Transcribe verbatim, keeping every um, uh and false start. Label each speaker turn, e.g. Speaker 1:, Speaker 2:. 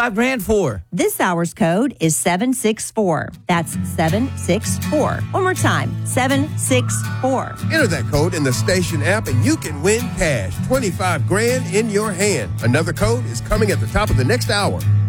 Speaker 1: twenty-five grand for?
Speaker 2: This hour's code is seven six four. That's seven six four. One more time, seven six four.
Speaker 3: Enter that code in the station app and you can win cash. twenty-five grand in your hand. Another code is coming at the top of the next hour.